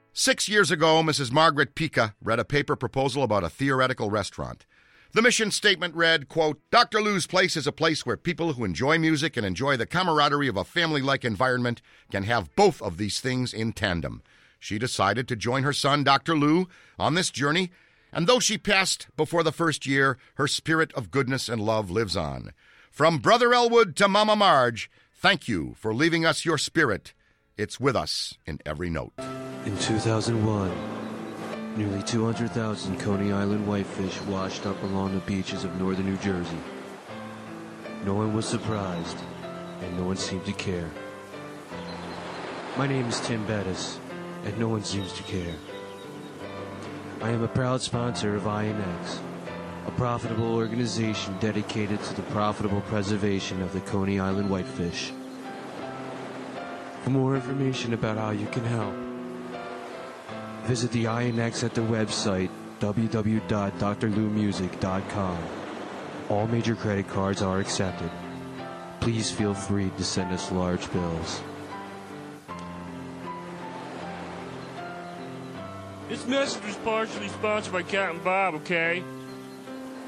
6 years ago, Mrs. Margaret Pica read a paper proposal about a theoretical restaurant. The mission statement read, quote, Dr. Lou's Place is a place where people who enjoy music and enjoy the camaraderie of a family-like environment can have both of these things in tandem. She decided to join her son, Dr. Lou, on this journey, and though she passed before the first year, her spirit of goodness and love lives on. From Brother Elwood to Mama Marge, thank you for leaving us your spirit. It's with us in every note. In 2001, nearly 200,000 Coney Island whitefish washed up along the beaches of northern New Jersey. No one was surprised, and no one seemed to care. My name is Tim Bettis, and no one seems to care. I am a proud sponsor of INX, a profitable organization dedicated to the profitable preservation of the Coney Island whitefish. For more information about how you can help, visit the INX at their website, www.drloumusic.com. All major credit cards are accepted. Please feel free to send us large bills. This message was partially sponsored by Captain Bob, okay?